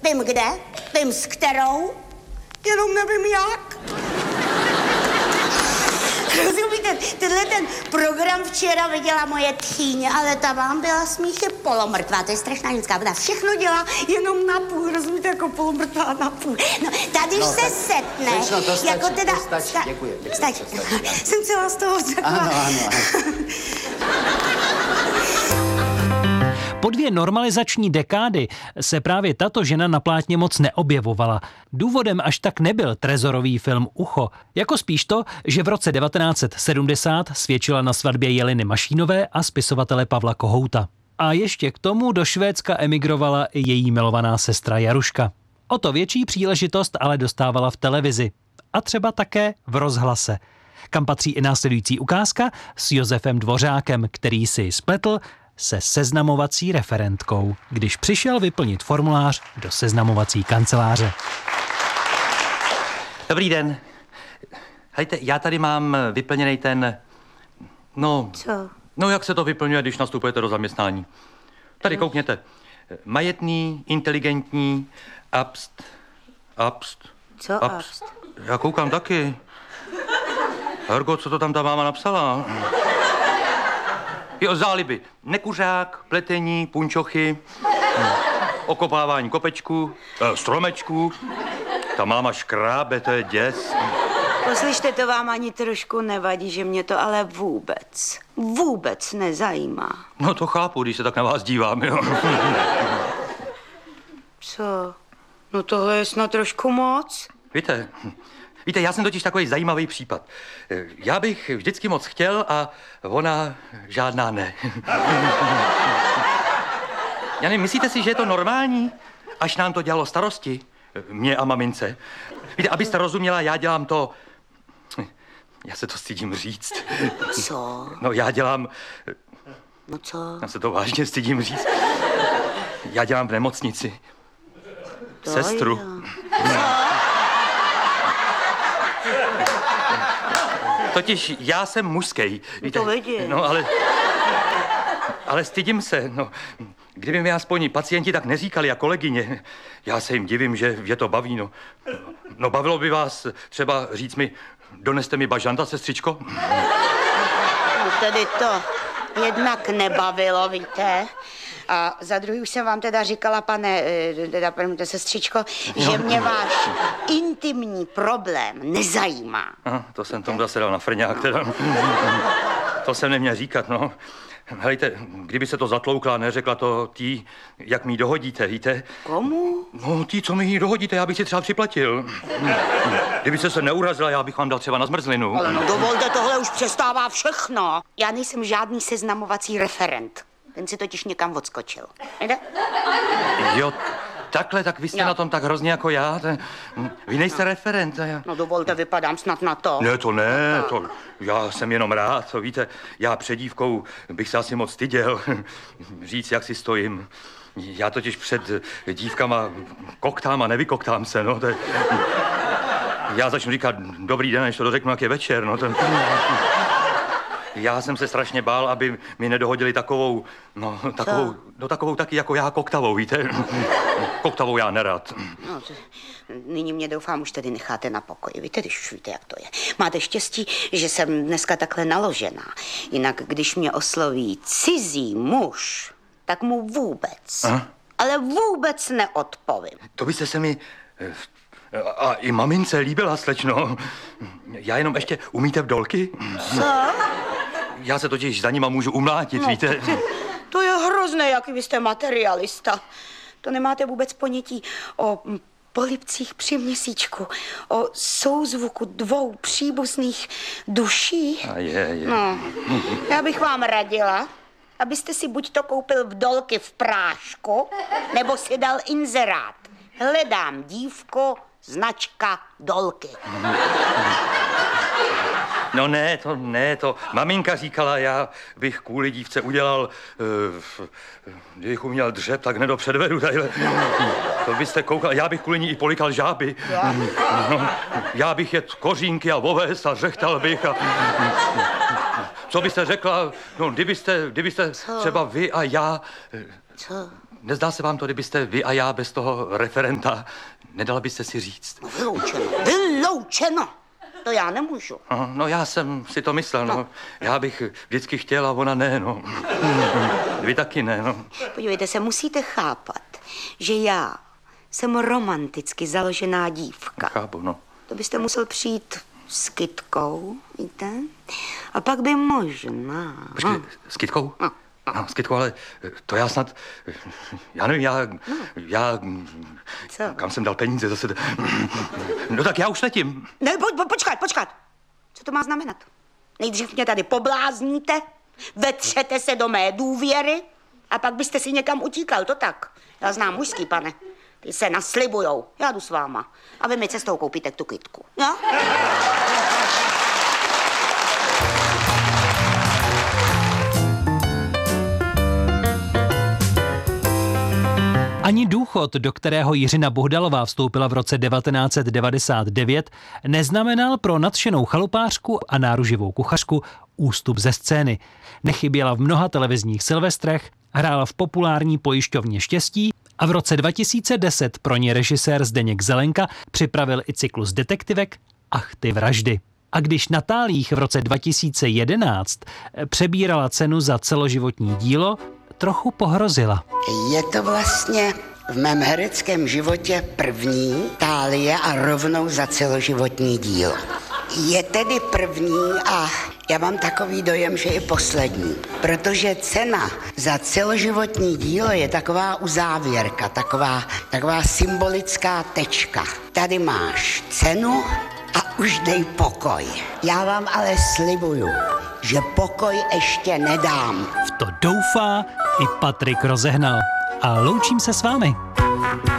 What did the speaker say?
Vím kde, vím s kterou, jenom nevím jak. Rozumíte, tenhle ten program včera viděla moje tchýně, ale ta vám byla smíchy polomrtvá, to je strašná ženská, ona všechno dělá jenom na půl, rozumíte, jako polomrtvá na půl. No, tady no, se setne, to stačí, jako teda... to stačí, děkuji. Stačí. Jsem celá z toho taková... Ano. Po 2 normalizační dekády se právě tato žena na plátně moc neobjevovala. Důvodem až tak nebyl trezorový film Ucho, jako spíš to, že v roce 1970 svědčila na svatbě Jeliny Mašínové a spisovatele Pavla Kohouta. A ještě k tomu do Švédska emigrovala i její milovaná sestra Jaruška. O to větší příležitost ale dostávala v televizi. A třeba také v rozhlase. Kam patří i následující ukázka s Josefem Dvořákem, který si spletl se seznamovací referentkou, když přišel vyplnit formulář do seznamovací kanceláře. Dobrý den. Hejte, já tady mám vyplněný ten... No... Co? No, jak se to vyplňuje, když nastupujete do zaměstnání. Tady koukněte. Majetný, inteligentní, abst... Co abst? Já koukám taky. Hergo, co to tam ta máma napsala? Jo, záliby. Nekuřák, pletení, punčochy, okopávání kopečků, stromečků. Ta máma škrábe, to je děs. Poslyšte, to vám ani trošku nevadí, že mě to ale vůbec nezajímá. No to chápu, když se tak na vás dívám, jo. Co? No tohle je snad trošku moc. Víte, já jsem totiž takový zajímavý případ. Já bych vždycky moc chtěl a ona žádná ne. Já nevím, myslíte si, že je to normální? Až nám to dělalo starosti, mě a mamince. Víte, abyste rozuměla, já dělám to... Já se to stydím říct. Co? No já dělám... No co? Já se to vážně stydím říct. Já dělám v nemocnici. To Sestru. Totiž já jsem mužský. To vidím. No, ale stydím se, no. Kdyby mi aspoň pacienti tak neříkali a kolegyně, já se jim divím, že je to baví, no. No, bavilo by vás třeba říct mi, doneste mi bažanta, sestřičko? No tedy to jednak nebavilo, víte. A za druhý už jsem vám teda říkala, promiňte, sestřičko, že mě váš intimní problém nezajímá. Aha, to jsem tomu zase dal na frňák, teda. To jsem neměl říkat, no. Helejte, kdyby se to zatloukla a neřekla to tí, jak mi ji dohodíte, víte? Komu? No, tí, co mi ji dohodíte, já bych si třeba připlatil. Kdyby se neurazila, já bych vám dal třeba na zmrzlinu. Ale no dovolte, tohle už přestává všechno. Já nejsem žádný seznamovací referent. Ten si totiž někam odskočil. Jde? Jo, takhle, tak vy jste na tom tak hrozně jako já. Vy nejste referent. No dovolte, vypadám snad na to. Ne, to ne, to já jsem jenom rád, to víte. Já před dívkou bych se asi moc styděl říct, jak si stojím. Já totiž před dívkama koktám a nevykoktám se, no. Já začnu říkat dobrý den, než to dořeknu, jak je večer, no. Já jsem se strašně bál, aby mi nedohodili takovou taky jako já koktavou, víte? Koktavou já nerad. No, nyní mě doufám už tedy necháte na pokoji. Víte, když už víte, jak to je. Máte štěstí, že jsem dneska takhle naložená. Jinak, když mě osloví cizí muž, tak mu ale vůbec neodpovím. To byste se mi... A i mamince líbila, slečno. Já jenom ještě umíte v dolky? Co? Já se totiž za nima můžu umlátit, no, víte? To je hrozné, jaký vy jste materialista. To nemáte vůbec ponětí o polibcích při měsíčku, o souzvuku 2 příbuzných duší. A je. No, já bych vám radila, abyste si buď to koupil v dolky v prášku, nebo si dal inzerát. Hledám dívku, značka dolky. No ne, to maminka říkala, já bych kvůli dívce udělal, kdybych uměl dřep, tak nedopředvedu tadyhle. To byste koukal, já bych kvůli ní i polikal žáby. No, já bych jet kořínky a oves a řechtal bych a... Co byste řekla, no kdybyste třeba vy a já... Co? Nezdá se vám to, kdybyste vy a já bez toho referenta, nedala byste si říct? No, vyloučeno. To já nemůžu. No já jsem si to myslel, no. Já bych vždycky chtěl a ona ne, no. Vy taky ne, no. Podívejte se, musíte chápat, že já jsem romanticky založená dívka. Chápu, no. To byste musel přijít s Kytkou, víte? A pak by možná... Počkej, s Kytkou? No, s Kytkou, ale to já snad... Já nevím, já... Co? Kam jsem dal peníze zase? No tak já už letím. Ne, počkat. Co to má znamenat? Nejdřív mě tady poblázníte, vetřete se do mé důvěry a pak byste si někam utíkal, to tak. Já znám mužský, pane. Ty se naslibujou. Já jdu s váma. A vy mi cestou koupíte tu Kytku. Jo? Ani důchod, do kterého Jiřina Bohdalová vstoupila v roce 1999, neznamenal pro nadšenou chalupářku a náruživou kuchařku ústup ze scény. Nechyběla v mnoha televizních silvestrech, hrála v populární pojišťovně Štěstí a v roce 2010 pro ní režisér Zdeněk Zelenka připravil i cyklus detektivek Ach ty vraždy. A když na Tálích v roce 2011 přebírala cenu za celoživotní dílo, trochu pohrozila. Je to vlastně v mém hereckém životě první Tálie a rovnou za celoživotní dílo. Je tedy první a já mám takový dojem, že i poslední, protože cena za celoživotní dílo je taková uzávěrka, taková symbolická tečka. Tady máš cenu a už dej pokoj. Já vám ale slibuju, že pokoj ještě nedám. V to doufá i Patrik Rozehnal. A loučím se s vámi.